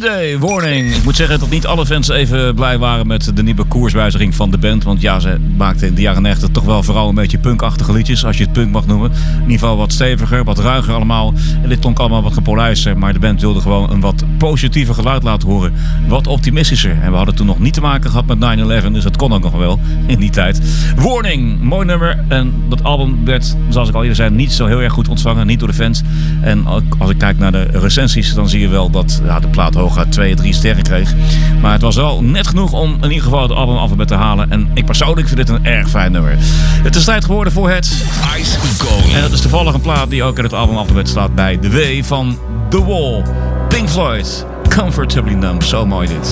Day, Warning. Ik moet zeggen dat niet alle fans even blij waren met de nieuwe koerswijziging van de band. Want ja, ze maakten in de jaren 90 toch wel vooral een beetje punkachtige liedjes, als je het punk mag noemen. In ieder geval wat steviger, wat ruiger allemaal. En dit klonk allemaal wat gepolijster, maar de band wilde gewoon een wat positiever geluid laten horen. Wat optimistischer. En we hadden toen nog niet te maken gehad met 9/11, dus dat kon ook nog wel in die tijd. Warning, mooi nummer. En dat album werd, zoals ik al eerder zei, niet zo heel erg goed ontvangen. Niet door de fans. En als ik kijk naar de recensies, dan zie je wel dat de plaat hooguit 2 à 3 sterren kreeg. Maar het was wel net genoeg om in ieder geval het albumalfabet te halen. En ik persoonlijk vind dit een erg fijn nummer. Het is tijd geworden voor het Ice-icoon. En dat is toevallig een plaat die ook in het albumalfabet staat bij de W van The Wall. Pink Floyd, Comfortably Numb. Zo mooi dit.